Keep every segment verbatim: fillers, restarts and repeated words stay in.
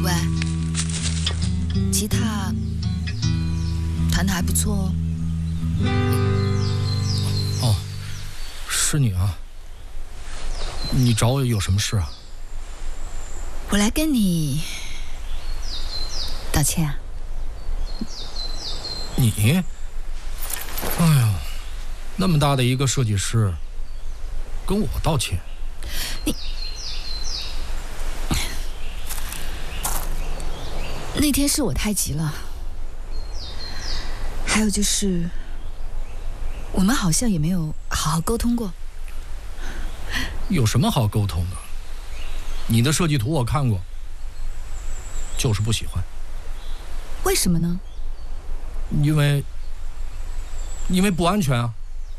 喂，吉他弹得还不错哦。 哦，是你啊？你找我有什么事啊？ 我来跟你道歉啊。 你？哎呦，那么大的一个设计师，跟我道歉？ 你那天是我太急了，还有就是我们好像也没有好好沟通过。 有什么好沟通的？你的设计图我看过，就是不喜欢。 为什么呢？ 因为因为不安全啊。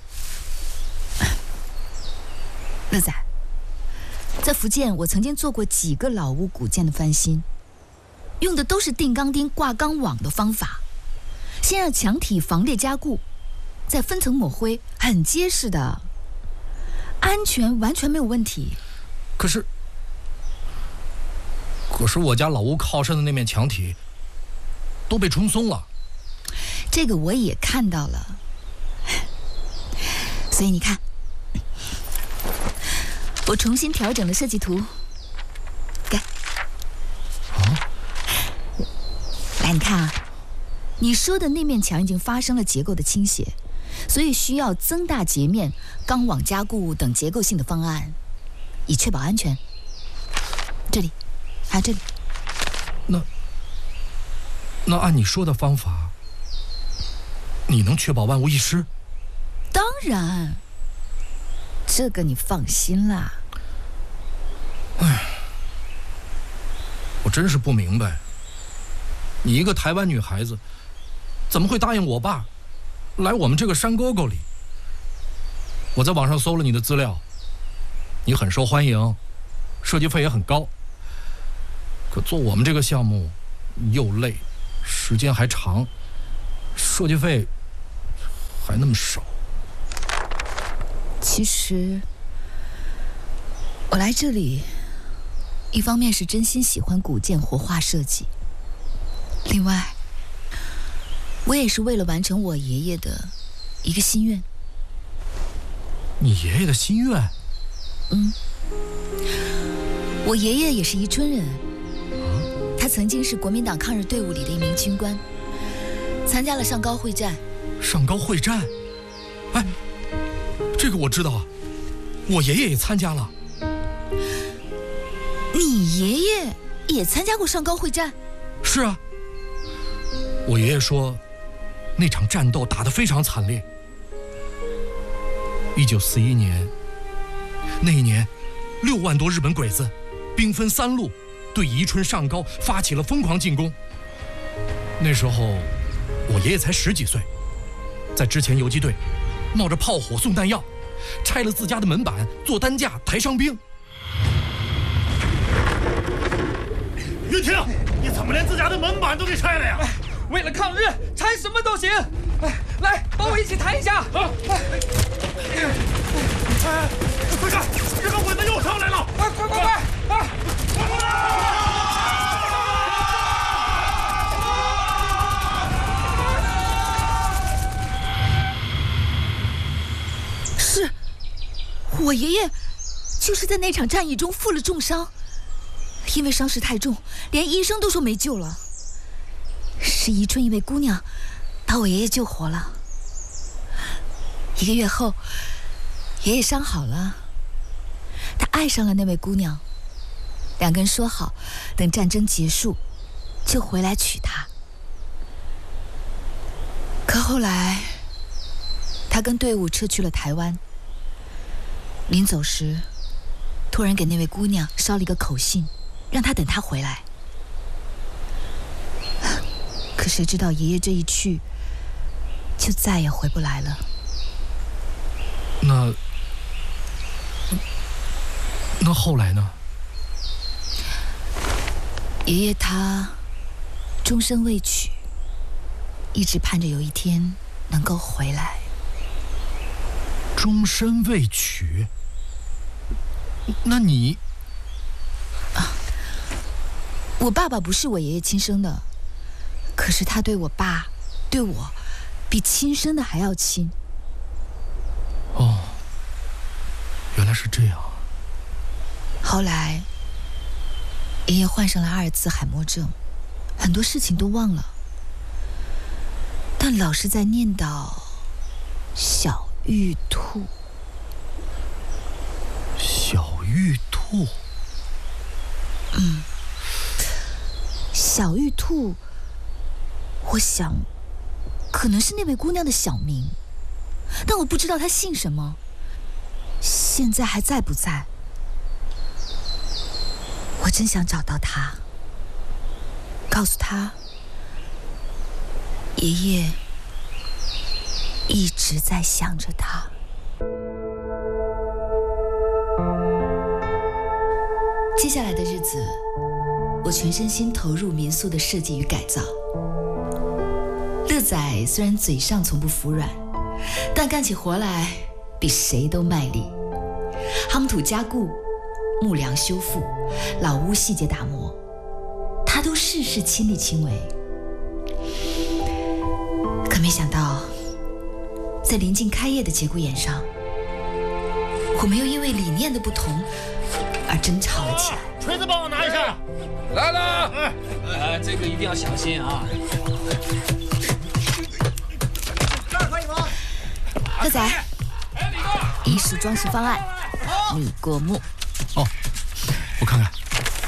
乐仔，在福建我曾经做过几个老屋古建的翻新，用的都是钉钢钉挂钢网的方法，先让墙体防裂加固，再分层抹灰，很结实的，安全完全没有问题。 可是可是我家老屋靠山的那面墙体都被冲松了。 这个我也看到了，所以你看，我重新调整了设计图，给。 啊？ 来，你看啊，你说的那面墙已经发生了结构的倾斜，所以需要增大截面、钢网加固等结构性的方案，以确保安全。这里，还有这里。 那那按你说的方法，你能确保万无一失？ 当然，这个你放心啦。 哎，我真是不明白，你一个台湾女孩子，怎么会答应我爸来我们这个山沟沟里？我在网上搜了你的资料，你很受欢迎，设计费也很高。可做我们这个项目，又累，时间还长，设计费还那么少。 其实，我来这里，一方面是真心喜欢古建活化设计，另外，我也是为了完成我爷爷的一个心愿。 你爷爷的心愿？ 嗯，我爷爷也是宜春人，他曾经是国民党抗日队伍里的一名军官，参加了上高会战。 上高会战？哎，这个我知道啊，我爷爷也参加了。 你爷爷也参加过上高会战？ 是啊，我爷爷说，那场战斗打得非常惨烈。一九四一年，那一年，六万多日本鬼子，兵分三路，对宜春上高发起了疯狂进攻。那时候，我爷爷才十几岁，在之前游击队，冒着炮火送弹药，拆了自家的门板做担架抬伤兵。 云婷，你怎么连自家的门板都给拆了呀？ 为了抗日，拆什么都行。来，帮我一起抬一下。 好。哎，快看，日本鬼子又上来了！ 快快快快！啊！ 是，我爷爷就是在那场战役中负了重伤，因为伤势太重，连医生都说没救了。是宜春一位姑娘把我爷爷救活了。一个月后，爷爷伤好了，他爱上了那位姑娘，两个人说好，等战争结束就回来娶她。可后来，他跟队伍撤去了台湾，临走时，突然给那位姑娘捎了一个口信，让她等他回来。可谁知道爷爷这一去，就再也回不来了。 那那后来呢？ 爷爷他终身未娶，一直盼着有一天能够回来。 终身未娶？那你…… 啊， 我爸爸不是我爷爷亲生的，可是他对我爸，对我，比亲生的还要亲。 哦，原来是这样。 后来，爷爷患上了阿尔兹海默症，很多事情都忘了，但老是在念叨小玉兔。 小玉兔。 嗯，小玉兔，我想可能是那位姑娘的小名，但我不知道她姓什么，现在还在不在？我真想找到她，告诉她，爷爷一直在想着她。接下来的日子，我全身心投入民宿的设计与改造。乐仔虽然嘴上从不服软，但干起活来比谁都卖力。夯土加固、木梁修复、老屋细节打磨，他都事事亲力亲为。可没想到，在临近开业的节骨眼上，我们又因为理念的不同而争吵了起来。 锤子帮我拿一下。 来了。哎，哎，这个一定要小心啊。 这儿可以吗？ 乐仔，艺术装饰方案你过目。 哦，我看看，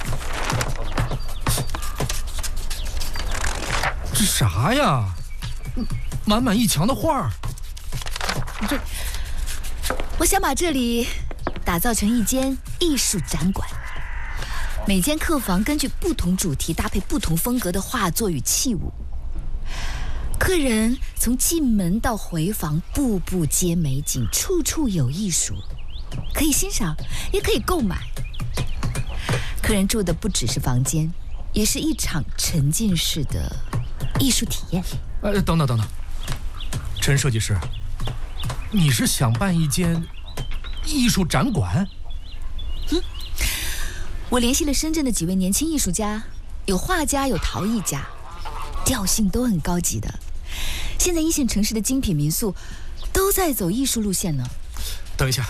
这啥呀？满满一墙的画儿。这， 我想把这里打造成一间艺术展馆，每间客房根据不同主题搭配不同风格的画作与器物。客人从进门到回房，步步皆美景，处处有艺术，可以欣赏，也可以购买。客人住的不只是房间，也是一场沉浸式的艺术体验。 呃，等等等等，陈设计师，你是想办一间艺术展馆？ 嗯，我联系了深圳的几位年轻艺术家，有画家，有陶艺家，调性都很高级的。现在一线城市的精品民宿都在走艺术路线呢。 等一下，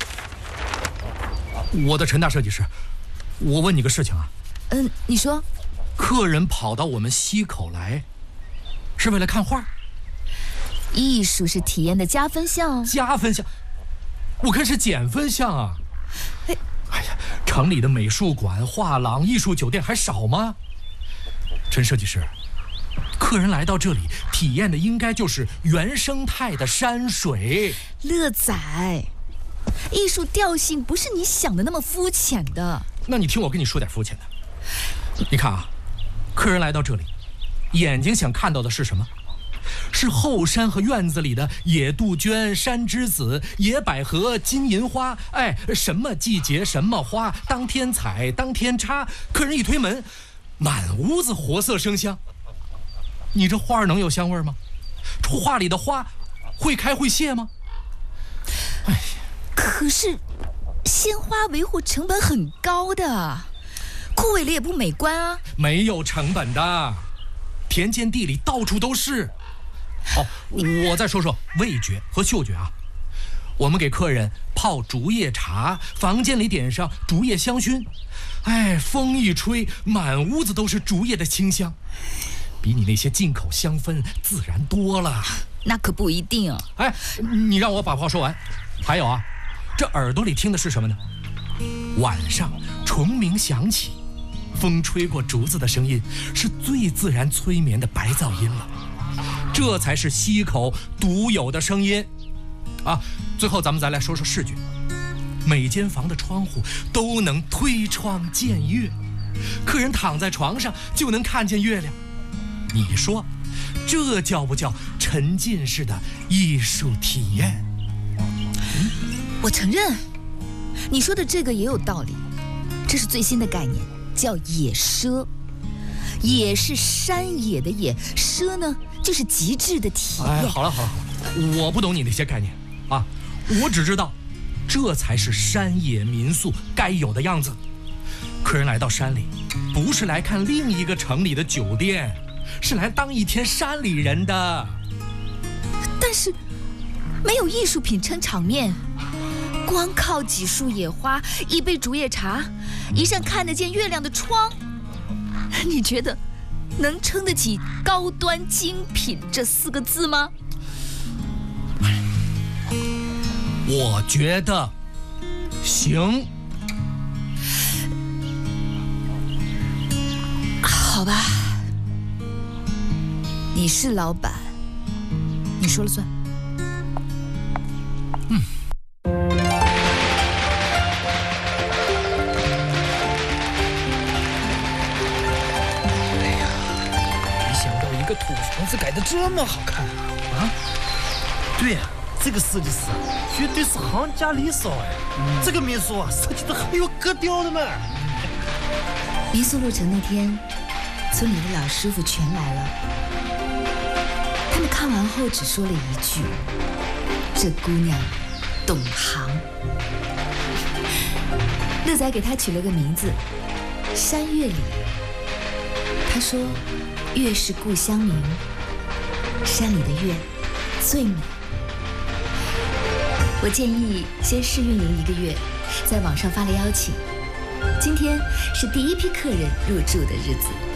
我的陈大设计师，我问你个事情啊。 嗯，你说。 客人跑到我们西口来，是为了看画？ 艺术是体验的加分项。 加分项？我看是减分项啊。哎，哎呀，城里的美术馆、画廊、艺术酒店还少吗？陈设计师，客人来到这里体验的应该就是原生态的山水。 乐仔，艺术调性不是你想的那么肤浅的。 那你听我跟你说点肤浅的。你看啊，客人来到这里，眼睛想看到的是什么？是后山和院子里的野杜鹃、山栀子、野百合、金银花。哎，什么季节什么花，当天采当天插。客人一推门，满屋子活色生香。你这花能有香味吗？画里的花会开会谢吗？哎呀， 可是鲜花维护成本很高的，枯萎了也不美观啊。 没有成本的，田间地里到处都是。哦，我再说说味觉和嗅觉啊。我们给客人泡竹叶茶，房间里点上竹叶香薰，哎，风一吹，满屋子都是竹叶的清香，比你那些进口香氛自然多了。 那可不一定啊。 哎，你让我把话说完。还有啊，这耳朵里听的是什么呢？晚上虫鸣响起，风吹过竹子的声音，是最自然催眠的白噪音了。这才是西口独有的声音啊！最后咱们再来说说视觉，每间房的窗户都能推窗见月，客人躺在床上就能看见月亮。你说，这叫不叫沉浸式的艺术体验？ 嗯，我承认，你说的这个也有道理。这是最新的概念，叫野奢。野是山野的野，奢呢就是极致的体验。 哎，好了好了，我不懂你那些概念啊，我只知道，这才是山野民宿该有的样子。 客人来到山里，不是来看另一个城里的酒店，是来当一天山里人的。 但是，没有艺术品撑场面，光靠几束野花、一杯竹叶茶、一扇看得见月亮的窗，你觉得能撑得起高端精品这四个字吗？ 我觉得行。 好吧，你是老板，你说了算。 嗯。 哎呀，没想到一个土房子改得这么好看啊！啊， 对呀、啊，这个设计师绝对是行家里少哎。嗯、这个民宿啊，设计的很有格调的嘛。 民宿落成那天，村里的老师傅全来了。他们看完后只说了一句：“这姑娘懂行。”乐仔给她取了个名字——山月里。他说：“月是故乡明，山里的月最美。”我建议先试运营一个月，在网上发了邀请。今天是第一批客人入住的日子。